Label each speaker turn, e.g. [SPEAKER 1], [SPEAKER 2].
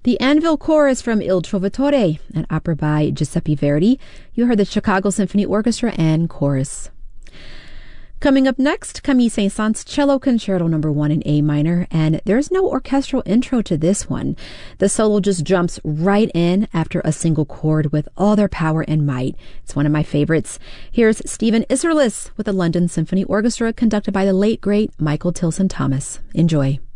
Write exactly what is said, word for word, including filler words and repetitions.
[SPEAKER 1] The Anvil Chorus from Il Trovatore, an opera by Giuseppe Verdi. You heard the Chicago Symphony Orchestra and chorus. Coming up next, Camille Saint-Saëns Cello Concerto number one in A minor, and there's no orchestral intro to this one. The solo just jumps right in after a single chord with all their power and might. It's one of my favorites. Here's Stephen Isserlis with the London Symphony Orchestra, conducted by the late, great Michael Tilson Thomas. Enjoy.